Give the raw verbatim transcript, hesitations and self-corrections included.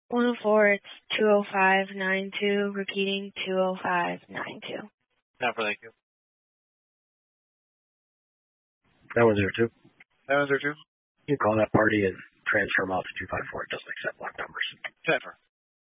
one oh four, it's two oh five nine two, repeating two oh five nine two. Now for thank you. nine one zero two. nine one zero two. You call that party and transfer them out to two five four. It doesn't accept block numbers. Transfer.